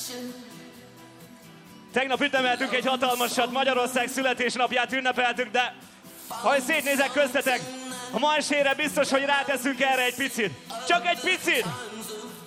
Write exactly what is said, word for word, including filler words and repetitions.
Tegnap ünnepeltünk egy hatalmasat, Magyarország születésnapját ünnepeltük, de ha szétnézek köztetek, a ma esére biztos, hogy ráteszünk erre egy picit. Csak egy picit!